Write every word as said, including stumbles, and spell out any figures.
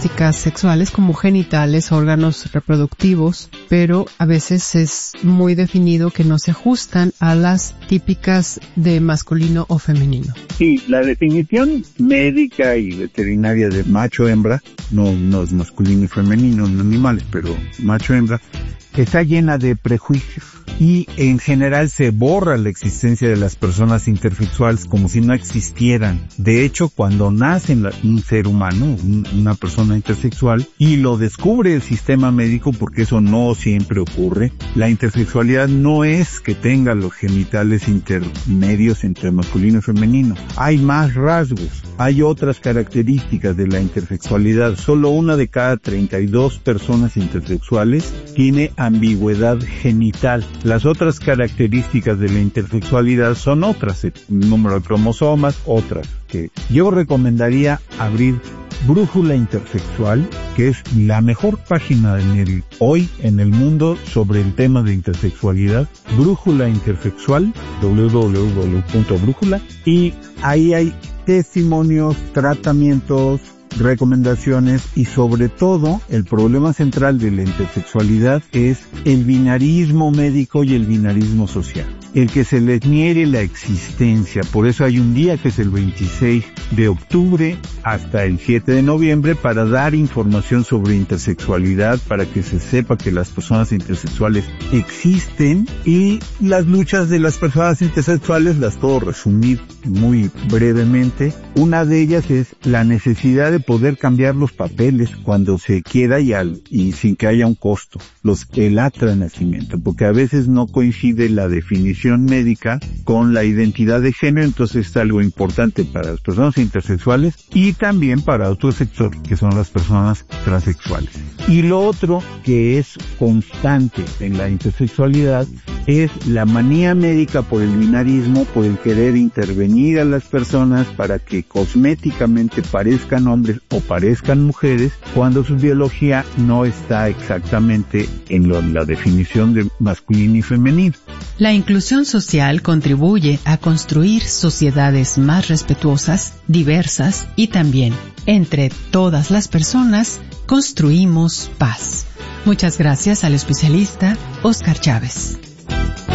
características sexuales como genitales, órganos reproductivos, pero a veces es muy definido que no se ajustan a las típicas de masculino o femenino. Sí, la definición médica y veterinaria de macho-hembra, no, no es masculino y femenino en animales, pero macho-hembra, está llena de prejuicios y en general se borra la existencia de las personas intersexuales como si no existieran. De hecho, cuando nace un ser humano, una persona intersexual, y lo descubre el sistema médico, porque eso no siempre ocurre, la intersexualidad no es que tenga los genitales intermedios entre masculino y femenino. Hay más rasgos, hay otras características de la intersexualidad. Solo una de cada treinta y dos personas intersexuales tiene ambigüedad genital. Las otras características de la intersexualidad son otras, el número de cromosomas, otras, que yo recomendaría abrir Brújula Intersexual, que es la mejor página en el, hoy en el mundo sobre el tema de intersexualidad. Brújula Intersexual, doble u doble u doble u punto brújula, y ahí hay testimonios, tratamientos, recomendaciones y sobre todo el problema central de la intersexualidad es el binarismo médico y el binarismo social, el que se les niegue la existencia. Por eso hay un día que es el veintiséis de octubre hasta el siete de noviembre para dar información sobre intersexualidad, para que se sepa que las personas intersexuales existen, y las luchas de las personas intersexuales las puedo resumir muy brevemente. Una de ellas es la necesidad de poder cambiar los papeles cuando se quiera y, al, y sin que haya un costo, los el acta de nacimiento, porque a veces no coincide la definición médica con la identidad de género. Entonces es algo importante para las personas intersexuales y también para otros sectores, que son las personas transexuales. Y lo otro que es constante en la intersexualidad es la manía médica por el binarismo, por el querer intervenir a las personas para que cosméticamente parezcan hombres o parezcan mujeres, cuando su biología no está exactamente en lo, la definición de masculino y femenino. La inclusión social contribuye a construir sociedades más respetuosas, diversas y también, entre todas las personas, construimos paz. Muchas gracias al especialista Óscar Chávez.